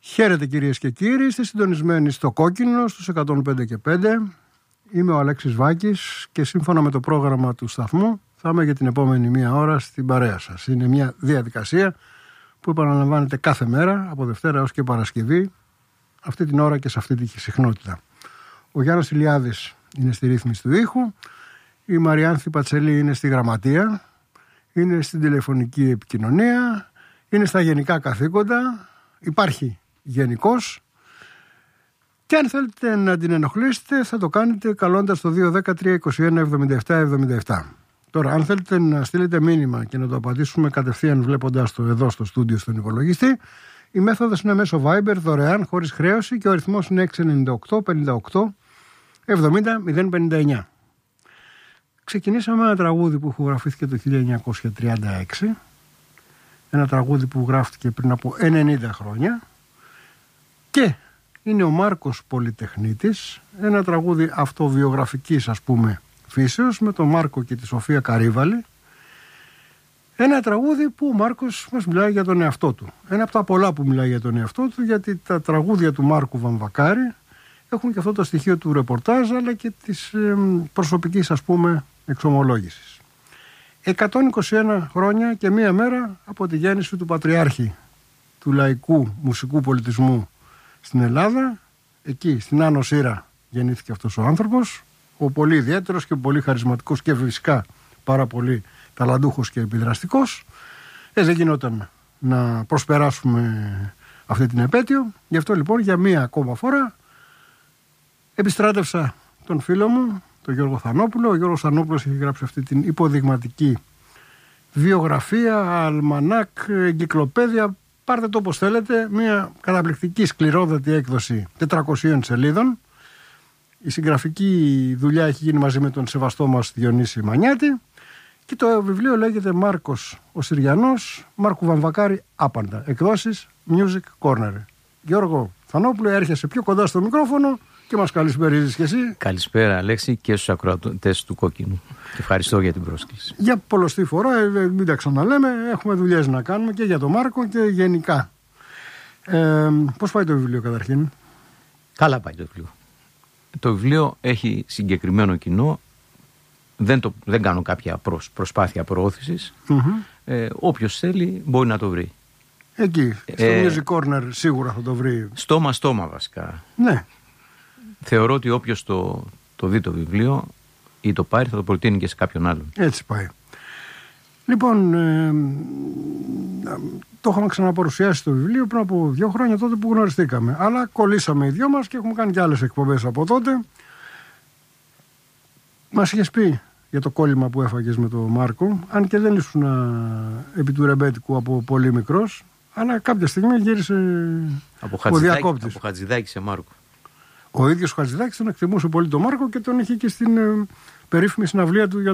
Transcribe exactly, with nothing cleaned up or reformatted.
Χαίρετε κυρίες και κύριοι, είστε συντονισμένοι στο Κόκκινο στους εκατόν πέντε και πέντε. Είμαι ο Αλέξης Βάκης και σύμφωνα με το πρόγραμμα του σταθμού θα είμαι για την επόμενη μία ώρα στην παρέα σας. Είναι μια διαδικασία που επαναλαμβάνεται κάθε μέρα από Δευτέρα έως και Παρασκευή, αυτή την ώρα και σε αυτή τη συχνότητα. Ο Γιάννος Ηλιάδης είναι στη ρύθμιση του ήχου, η Μαριάνθη Πατσελή είναι στη γραμματεία, είναι στην τηλεφωνική επικοινωνία, είναι στα γενικά καθήκοντα, υπάρχει γενικός, και αν θέλετε να την ενοχλήσετε θα το κάνετε καλώντας το δύο ένα μηδέν τρία είκοσι ένα εβδομήντα επτά εβδομήντα επτά. Τώρα, αν θέλετε να στείλετε μήνυμα και να το απαντήσουμε κατευθείαν βλέποντας το εδώ στο στούντιο στον υπολογιστή, η μέθοδος είναι μέσω Viber, δωρεάν, χωρίς χρέωση, και ο αριθμός είναι έξι εννιά οκτώ πενήντα οκτώ εβδομήντα μηδέν πενήντα εννιά. Ξεκινήσαμε ένα τραγούδι που ηχογραφήθηκε το χίλια εννιακόσια τριάντα έξι, ένα τραγούδι που γράφτηκε πριν από ενενήντα χρόνια, και είναι ο Μάρκος Πολυτεχνίτης, ένα τραγούδι αυτοβιογραφικής, ας πούμε, φύσεως, με τον Μάρκο και τη Σοφία Καρύβαλη. Ένα τραγούδι που ο Μάρκος μας μιλάει για τον εαυτό του. Ένα από τα πολλά που μιλάει για τον εαυτό του, γιατί τα τραγούδια του Μάρκου Βαμβακάρη έχουν και αυτό το στοιχείο του ρεπορτάζ, αλλά και της ε, προσωπικής, ας πούμε, εξομολόγησης. εκατόν είκοσι ένα χρόνια και μία μέρα από τη γέννηση του Πατριάρχη του λαϊκού μουσικού πολιτισμού στην Ελλάδα. Εκεί στην Άνω Σύρα γεννήθηκε αυτός ο άνθρωπος, ο πολύ ιδιαίτερος και πολύ χαρισματικός και φυσικά πάρα πολύ ταλαντούχος και επιδραστικός. Ε, δεν γινόταν να προσπεράσουμε αυτή την επέτειο. Γι' αυτό λοιπόν για μία ακόμα φορά επιστράτευσα τον φίλο μου, τον Γιώργο Θανόπουλο. Ο Γιώργος Θανόπουλος έχει γράψει αυτή την υποδειγματική βιογραφία, αλμανάκ, εγκυκλοπαίδεια, πάρτε το όπως θέλετε, μια καταπληκτική σκληρόδατη έκδοση τετρακοσίων σελίδων. Η συγγραφική δουλειά έχει γίνει μαζί με τον σεβαστό μας Διονύση Μανιάτη, και το βιβλίο λέγεται Μάρκος ο Συριανός, Μάρκου Βαμβακάρη άπαντα, εκδόσεις Music Corner. Γιώργο Θανόπουλο, έρχεσαι πιο κοντά στο μικρόφωνο και μας καλησπέριζεις και εσύ. Καλησπέρα Αλέξη και στους ακροατές του Κόκκινου, και ευχαριστώ για την πρόσκληση. Για πολλοστή φορά, ε, μην τα ξαναλέμε, έχουμε δουλειές να κάνουμε και για τον Μάρκο και γενικά. Ε, πώς πάει το βιβλίο καταρχήν? Καλά πάει το βιβλίο. Το βιβλίο έχει συγκεκριμένο κοινό, δεν, το, δεν κάνω κάποια προσ, προσπάθεια προώθησης. Mm-hmm. Ε, όποιος θέλει μπορεί να το βρει. Εκεί, στο ε, Music Corner σίγουρα θα το βρει. Στόμα στόμα βασικά. Ναι. Θεωρώ ότι όποιος το, το δει το βιβλίο ή το πάρει θα το προτείνει και σε κάποιον άλλον. Έτσι πάει. Λοιπόν, ε, το είχαμε ξαναπαρουσιάσει το βιβλίο πριν από δύο χρόνια, τότε που γνωριστήκαμε. Αλλά κολλήσαμε οι δυο μας και έχουμε κάνει και άλλες εκπομπές από τότε. Μας είχες πει για το κόλλημα που έφαγες με τον Μάρκο, αν και δεν ήσουν επί του ρεμπέτικου από πολύ μικρός, αλλά κάποια στιγμή γύρισε από ο διακόπτης. Από Χατζηδάκη σε Μάρκο. Ο ίδιος ο Χατζηδάκης τον εκτιμούσε πολύ τον Μάρκο και τον είχε και στην ε, περίφημη συναυλία του για